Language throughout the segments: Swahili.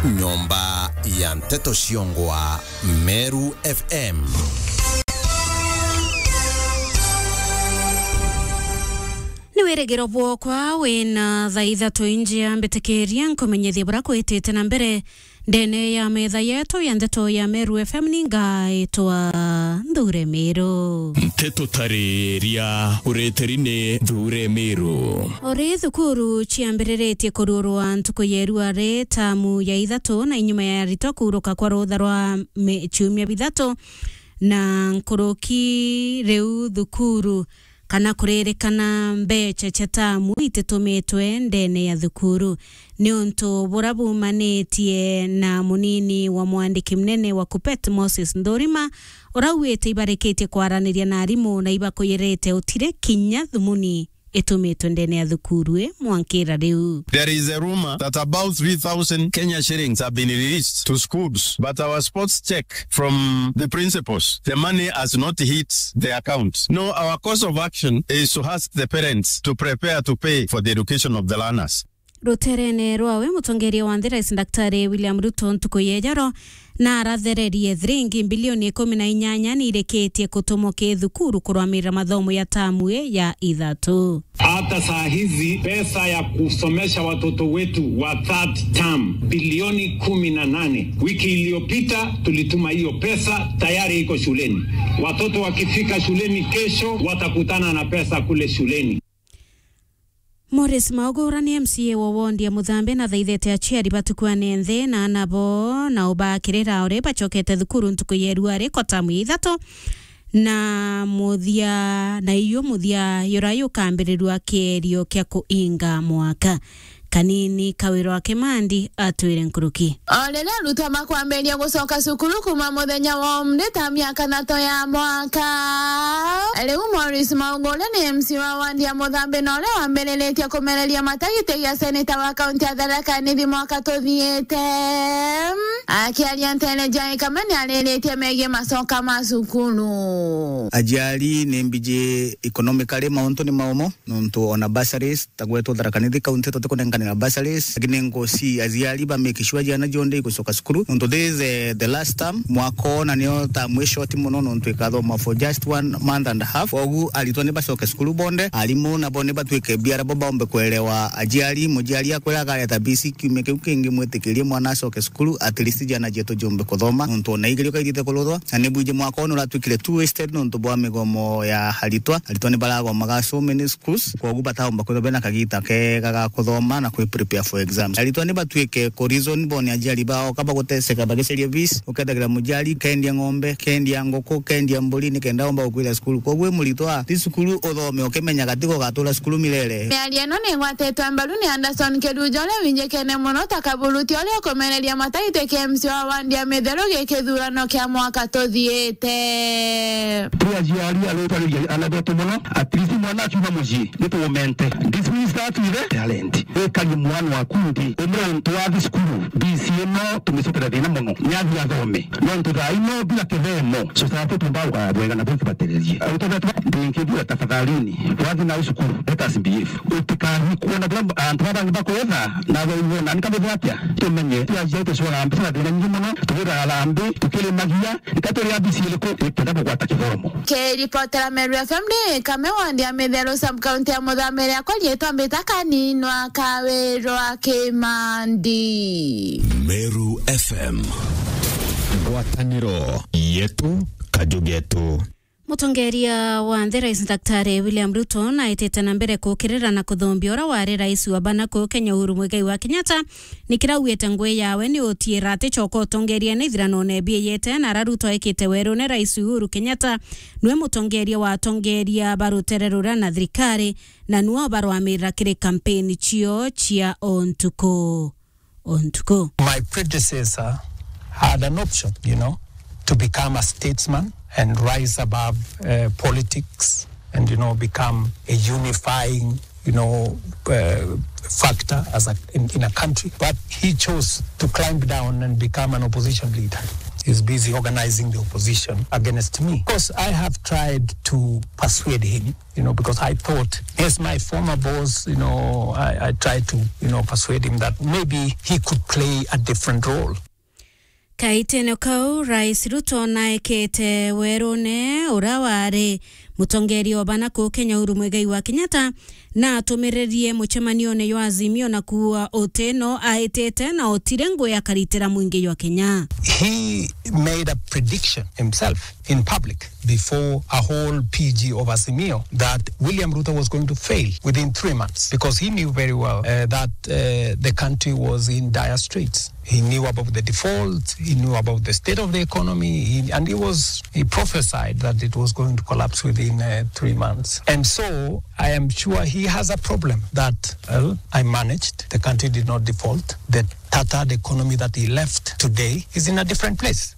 Nyomba ya Mteto Shiongwa, Meru FM. Niweregero bwokwa wina thaitha tuinjia mbetekeria nkomenyethia bura kwitite na mbere ndene ya metha yetu ya Ndeto ya Meru FM ningaitwa Nthure Miru. Nteto tareria ureterine Nthure Miru. Ori thukuru ciambiriretie kururwa ntuku yeru ari tamu ya ithatu na inyuma ya rito kuruka kwa rutha rwa ciumia bithatu na nkuruki riu thukuru kana kurerekana mbeca cia tamu ititumitwe ndene ya thukuru ni untu burabumanetie na munini wa mwandiki mnene wa Kuppet Moses Ndorima urawite ibareketie kwaraniria na arimu na ibakuyirete utire kinya thumuni itumitwe ndene ya thukuru mwankira riu. There is a rumor that about 3,000 Kenya shillings have been released to schools, but our sports check from the principals, the money has not hit the account. No, our course of action is to ask the parents to prepare to pay for the education of the learners. Ruterene rwawe mutongeria wa Rais Daktari William Ruto ntuku yejaro na arathererie thiringi bilioni 18 ni ireketie kutomoke thukuru kurwamira mathomo ya tamu ya ithatu. Hata saa hizi pesa ya kusomesha watoto wetu wa third term bilioni 18. Wiki iliyopita tulituma hiyo pesa, tayari iko shuleni. Watoto wakifika shuleni kesho watakutana na pesa kule shuleni. Morris Maugura ni MCA wa wondi ya Muthambe na thaithete aciari batukwane nthe na nabo na ubakirira ore bachokete thukuru ntuku yeru ari kwa tamu ithatu na muthia na iyo muthia yorayo kambirirwa kerio kya kuinga mwaka kanini kawiro wa Kimandi atwire nkuruki. Olele Ruto makwamberia gucoka cukuru kuma muthenya wa mneta miaka nato ya mwaka. Riu Morris Maugura ni MC wa wondi ya Muthambe na ule wambeleretie kumereria matagite ya seneta wa kaunti ya Tharaka Nithi mwaka tuthiete. Akiaria Nteleja Kamani aleretie megie macoka ma cukuru. Ajali nembije economically mauntu ni maumo nontu ona bursaries tagwetu Tharaka Nithi kaunti tukunengana na bursaries lakini ngosi aziali ba make sure jana jonde gucoka cukuru nontu this the last term mwako na nio tamu short muno nontu ikathoma for just 1 month and a half ogu alitwa ne bacoka cukuru bonde alimu na bonde batwike biara baba ombe kwelewa ajali mujali akwela kale ta basic kimeke kingi mwetikirie mwana acoke cukuru at least jana jeto jombe kuthoma nontu na igiri kaithite kuludwa na nebuje mwako no ratwikire two wasted nontu bwa migomo ya halitwa ne balago maga so many schools kwa ogu bataomba kuthobena kagita ke gaga kuthoma na ku prepare for exams alitwa ne batwike ko reason bone ajali bao kaba guteseka bageseria bis ukadagira mujali kendia ngombe kendia ngoko kendia mbuli ni kenda omba ukwira school kwa gwe mulitwa ti school othome okemenya gatiko gatula school milele aliano ne ngwatetwa mbalu ni Anderson Kedujole winjekene muno takabuluti ole komereria mataite KMC wa wandi ya medero gekethurano kya mwaka tuthiete ajali alotwa anabeto muno at least mwana chuma muji nipo mente this means that with talent kali mwana wa kundi umro ntwa skulu BCM tumisopera dina muno nyazi athome no ntudhaino bila kevemo so sababu tumbawa bwega na bwiki batereji utadatu ndinkidu tafadhalini wazi na skulu let us behave utikani kuona kwamba antwaba ngibakoweza na wewe na nikabebwapya tumenye tuaje so na mpira dina nyumuno tugira alambe tukile magia ikatori abisile ko ikadabu kwata kivomo ke reporter Meru FM kame wandi ya medero sub county ya Muthambe ya kwalietwa mbetaka ninwa kawero Kimandi. Meru FM Gwataniro yetu kajugetu. Mutongeria wa Rais Daktari William Ruto na itete na mbere kukirira na kuthombia ora wari rais wa Banako Kenya Uhuru Muigai wa Kenyatta nikirauite ngwe yawe ni otira ati choko tongeria ni thirano nebie yete na Ruto ekite weru ne rais Uhuru Kenyatta nwe mutongeria wa tongeria barutererura na thirikari na nuo barwamira kire campaign chio chia ontuko. My predecessor had an option, to become a statesman and rise above politics and, become a unifying, factor in a country. But he chose to climb down and become an opposition leader. is busy organizing the opposition against me. Of course, I have tried to persuade him, because I thought, as my former boss, I tried to, persuade him that maybe he could play a different role. Kaiteno kau Rais Ruto na ekete werone uraware mutongeri obana ko Kenya Uhuru Muigai wa Kenyatta na atumirerie muchemanio ne yo Azimio na kuwa Oteno aetete na otirengo ya karitera mwingi wa Kenya. He made a prediction himself in public before a whole PG of Azimio that William Ruto was going to fail within 3 months because he knew very well that the country was in dire straits. He knew about the default, he knew about the state of the economy, and he prophesied that it was going to collapse within 3 months. And so I am sure he has a problem that, I managed. The country did not default. The tattered economy that he left today is in a different place.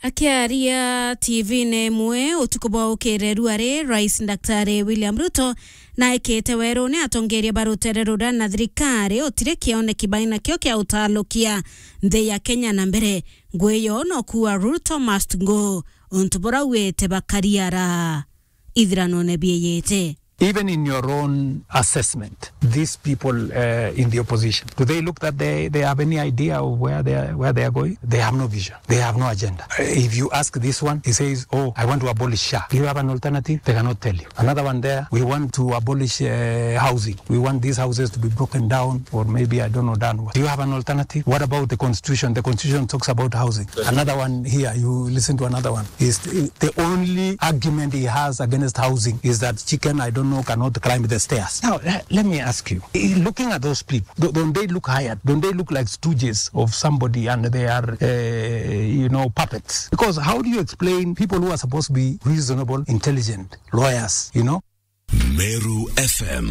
Akiaria TV nemwe utukuba ukereruare Rais Daktari William Ruto na ekete werone atongeria barutererura na thirikari otire kione kibaina kyo kya utalokia nde ya Kenya na mbere ngweyo no kuwa Ruto must go untubora wete bakariara idhrano nebiyete. Even in your own assessment, these people in the opposition, do they look that they have any idea of where they are going? They have no vision. They have no agenda. If you ask this one, he says, "Oh, I want to abolish SHA." Do you have an alternative? They cannot tell you. Another one there, we want to abolish housing. We want these houses to be broken down, or maybe I don't know done what. Do you have an alternative? What about the Constitution? The Constitution talks about housing. Another one here, you listen to another one. Is the only argument he has against housing is that chicken, I don't know, cannot climb the stairs. Now, let me ask you, looking at those people, don't they look hired? Don't they look like stooges of somebody and they are, puppets? Because how do you explain people who are supposed to be reasonable, intelligent, lawyers, Meru FM.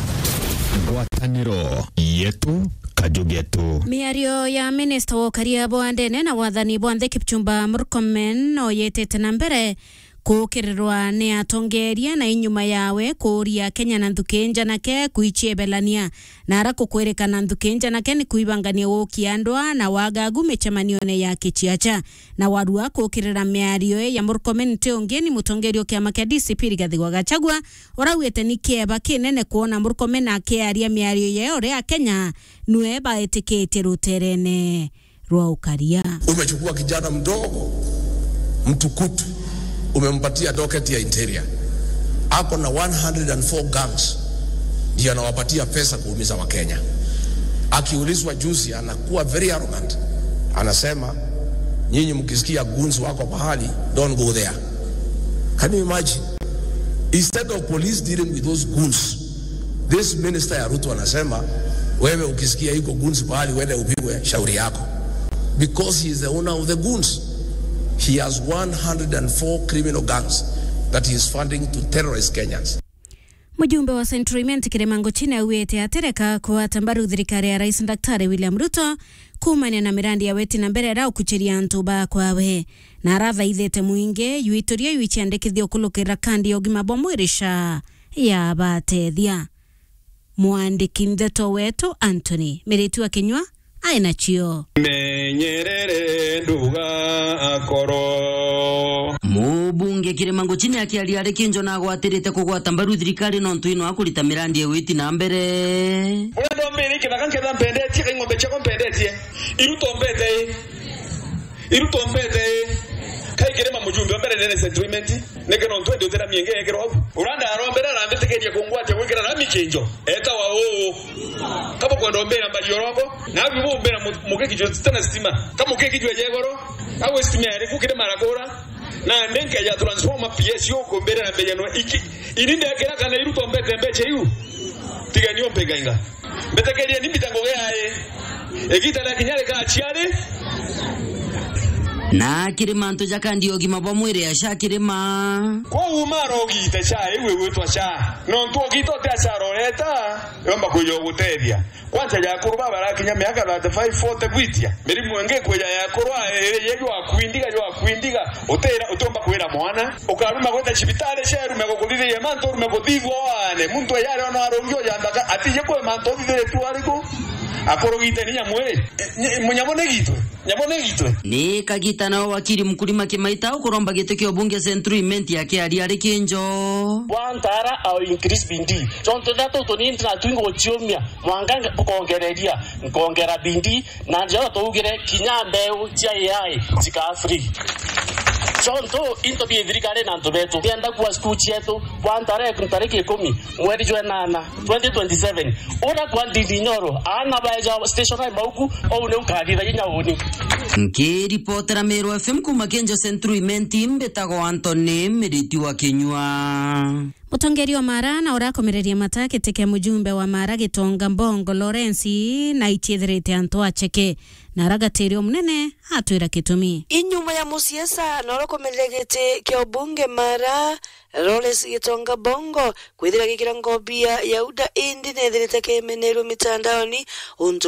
Gwataniro yetu kajugetu. Miario ya Minister wa Kariabo Andene na wathani Bwanthe Kipchumba Murkomen oyetete na mbere kukirirwa ni atongeria na inyuma yawe kuria Kenya na Nthukinja nake kuichiebelania na ara kukwerekana Nthukinja nake ni kuibangania wokiandwa na wagagu mechamanione ya kichiacha na warua kukirira miario ya Murkomen teongeni mutongerio kiama kia DCP Rigathi wa Gachagua orawete ni kieba kinene kuona Murkomen akiaria miario yore ya Kenya nueba etikete ruterene rwa ukaria. Umechukua kijana mdogo mtukutu umempatia docket ya interior, ako na 104 gangs, ndiye anawapatia pesa kuumiza wa Kenya. Akiulizwa juzi anakuwa very arrogant, anasema nyinyi mkisikia goons wako pahali, don't go there. Can you imagine? Instead of police dealing with those goons, this minister ya Ruto anasema wewe ukisikia iko goons pahali wende upigwe shauri yako, because he is the owner of the goons. He has 104 criminal gangs that he is funding to terrorize Kenyans. Mujumbe wa Centriment Kiremango China uwete atereka kwa tambaru thirikari ya Rais Daktari William Ruto kumania na mirandi ya weti na mbere rao kucheria ntuba kwawe na aratha ithete muinge yuitoria yuichiandikithio kulukira kandi ogima bomwirisha ya batethia. Muandiki ndeto wetu Anthony Meritu wa Kenywa aina chio menyerere nduga akoro mubunge Kiremango Chini akiaria kinjo na gwatirite kugwata mbaru thirikari no ntuino akurita mirandi ya witi na mbere ndo mbere kibakanke mpendetie ngombe chako mpendetie irutombete kai Kirema mujumbe mbere nene settlement nege no ntwende utera mienge yegero hapo uranda arombera rambete kedia kungwate wikira na mikinjo eta wa kama kwa ndombera mbali yorongo na bibu mbera muke kijo tena stima kama muke kijo yegoro au stima yari kukire marakora na ndenke ya transformer PS yoko mbere na mbere no iki ininde akera kana irutombete mbeche yu tiga niyo mpegainga mbetekeria ni mitango yae ekita na kinyale ka chiare na Kirima ntuja kandi ogima bomwire ya SHA Kirima kwa umaro ogite SHA iwe wetwa SHA no ntu ogito te SHA roreta yomba kuyo guteria kwanza ya kuruba barakinya miaka 35 40 kwitia meri mwenge kweja ya kurwa yeyo akwindiga utera utomba kwera mwana ukaruma kwenda chibitale SHA rume kukuthithia ya manto rume kuthithwa wane muntu yare ono arongyo yandaka atije kwa manto thithire tu ariko akorogite ni nyamwe munyamone gitu nyamone gitwe ni kagitana wakiri mkulima Kimaita ukuromba gite kyo bunge centruiment yake ari Kinjo wantara au increase bindi chonto dato to ni ntra twingo chiomia mwanganga kukongereria nkongera bindi na njao to ugire kinyambe utia yai zika free chonto into bi thirikari na ntobeto yenda kwa school chetu wantara kuntariki 10 mweri jwa 8 2027 ora kwa ndindi nyoro ana baja station mauku au ne ukadira yinyawoni nke reporter Meru FM kuma Kinjo centruiment mbetago Anthony Miriti wa Kinyua. Mutongeri wa Mara na urakomereria matake teke mujumbe wa Mara Gitonga Mbongo Lawrence na itietherete anto acheke na ragaterio munene atwira kitumi inyuma ya musiasa na urakomeregete kyo bunge Mara Lawrence Gitonga Bongo kwithira gikira ngobia yauda indi netherete kemenero mitandaoni